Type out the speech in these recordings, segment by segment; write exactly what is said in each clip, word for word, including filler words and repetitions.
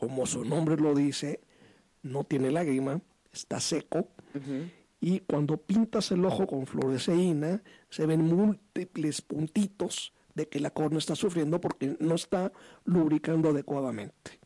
como su nombre lo dice, no tiene lágrima, está seco. Uh-huh. Y cuando pintas el ojo con fluoresceína, se ven múltiples puntitos de que la córnea está sufriendo porque no está lubricando adecuadamente.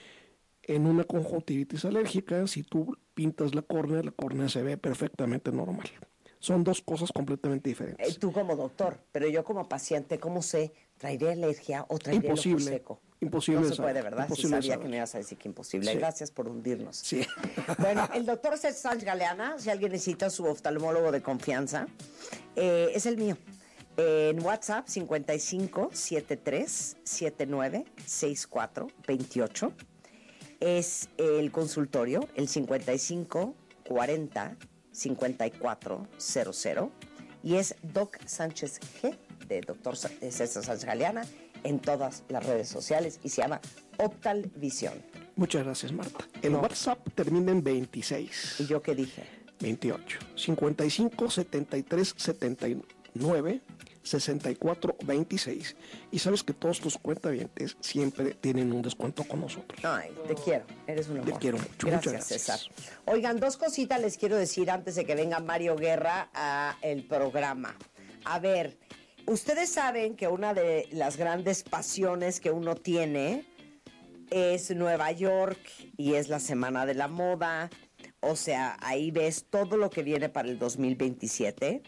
En una conjuntivitis alérgica, si tú pintas la córnea, la córnea se ve perfectamente normal. Son dos cosas completamente diferentes. Eh, tú como doctor, pero yo como paciente, ¿cómo sé? ¿Traeré alergia o traeré imposible, el ojo seco? Imposible. No se puede, ¿verdad? Imposible Sí sabía saber. que me ibas a decir que imposible. Sí. Gracias por hundirnos. Sí. Bueno, el doctor César Sánchez Galeana, si alguien necesita su oftalmólogo de confianza, eh, es el mío. Eh, en WhatsApp, cincuenta y cinco, setenta y tres, setenta y nueve, sesenta y cuatro, veintiocho. Es el consultorio, el cincuenta y cinco, cuarenta, cincuenta y cuatro, cero cero. Y es Doc Sánchez G, de doctor César Sánchez Galeana, en todas las redes sociales, y se llama Optal Visión. Muchas gracias, Marta. El no. WhatsApp termina en veintiséis. ¿Y yo qué dije? veintiocho. cincuenta y cinco, setenta y tres, setenta y nueve, sesenta y cuatro, veintiséis. Y sabes que todos tus cuentavientes siempre tienen un descuento con nosotros. Ay, te quiero. Eres un amor. Te quiero mucho. Gracias, Muchas gracias, César. Oigan, dos cositas les quiero decir antes de que venga Mario Guerra a el programa. A ver, ustedes saben que una de las grandes pasiones que uno tiene es Nueva York y es la Semana de la Moda. O sea, ahí ves todo lo que viene para el dos mil veintisiete.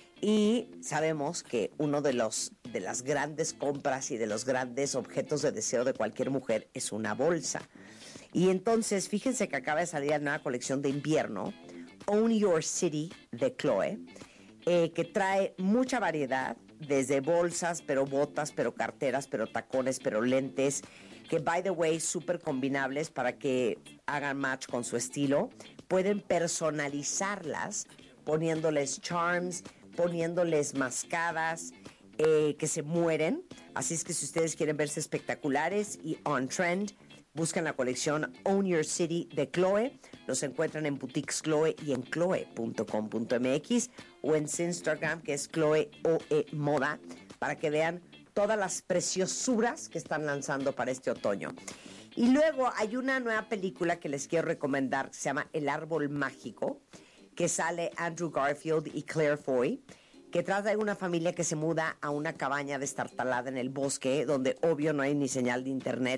Y sabemos que uno de los de las grandes compras y de los grandes objetos de deseo de cualquier mujer es una bolsa. Y entonces, fíjense que acaba de salir la nueva colección de invierno, Own Your City, de Chloe, eh, que trae mucha variedad, desde bolsas, pero botas, pero carteras, pero tacones, pero lentes, que, by the way, súper combinables para que hagan match con su estilo. Pueden personalizarlas poniéndoles charms, poniéndoles mascadas eh, que se mueren. Así es que si ustedes quieren verse espectaculares y on trend, buscan la colección Own Your City de Chloe. Los encuentran en Boutiques Chloe y en chloe punto com punto m x o en su Instagram, que es Chloe O E Moda, para que vean todas las preciosuras que están lanzando para este otoño. Y luego hay una nueva película que les quiero recomendar que se llama El Árbol Mágico, que sale Andrew Garfield y Claire Foy, que trata de una familia que se muda a una cabaña destartalada en el bosque, donde obvio no hay ni señal de internet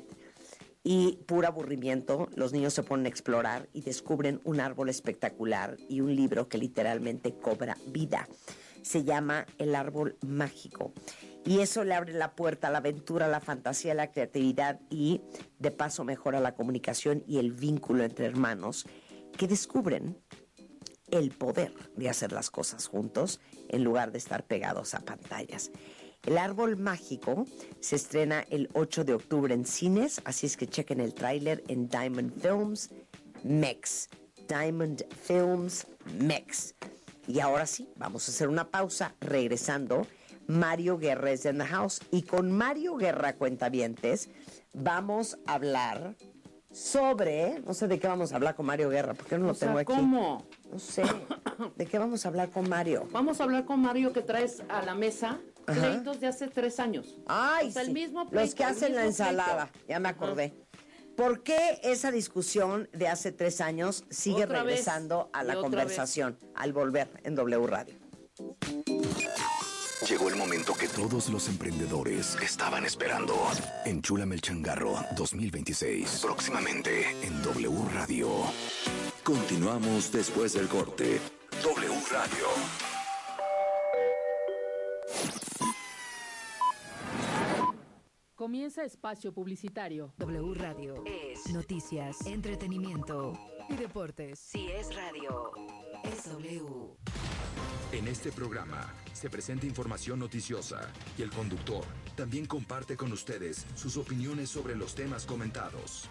y puro aburrimiento. Los niños se ponen a explorar y descubren un árbol espectacular y un libro que literalmente cobra vida. Se llama El Árbol Mágico. Y eso le abre la puerta a la aventura, a la fantasía, a la creatividad y de paso mejora la comunicación y el vínculo entre hermanos que descubren el poder de hacer las cosas juntos en lugar de estar pegados a pantallas. El Árbol Mágico se estrena el ocho de octubre en cines, así es que chequen el tráiler en Diamond Films Mex. Diamond Films Mex. Y ahora sí, vamos a hacer una pausa. Regresando, Mario Guerra es in the house. Y con Mario Guerra, cuentavientes, vamos a hablar sobre... No sé de qué vamos a hablar con Mario Guerra, porque no lo o sea, tengo aquí. ¿cómo? No sé. ¿De qué vamos a hablar con Mario? Vamos a hablar con Mario, que traes a la mesa Ajá. pleitos de hace tres años. Ay, o sea, sí. el mismo pleito, Los que hacen la ensalada, pleito. ya me acordé. ¿Por qué esa discusión de hace tres años sigue Otra regresando vez, a la y otra conversación al volver en W Radio? Llegó el momento que todos los emprendedores estaban esperando. Enchúlame el changarro dos mil veintiséis. Próximamente en W Radio. Continuamos después del corte. W Radio. Comienza espacio publicitario. W Radio es noticias, entretenimiento y deportes. Si es radio, es W. En este programa se presenta información noticiosa y el conductor también comparte con ustedes sus opiniones sobre los temas comentados.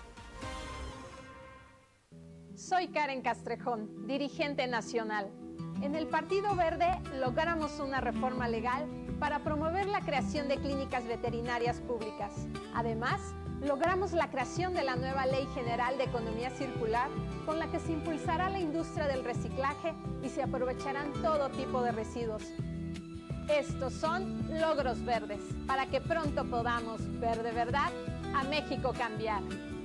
Soy Karen Castrejón, dirigente nacional. En el Partido Verde logramos una reforma legal para promover la creación de clínicas veterinarias públicas. Además, logramos la creación de la nueva Ley General de Economía Circular, con la que se impulsará la industria del reciclaje y se aprovecharán todo tipo de residuos. Estos son logros verdes, para que pronto podamos ver de verdad a México cambiar.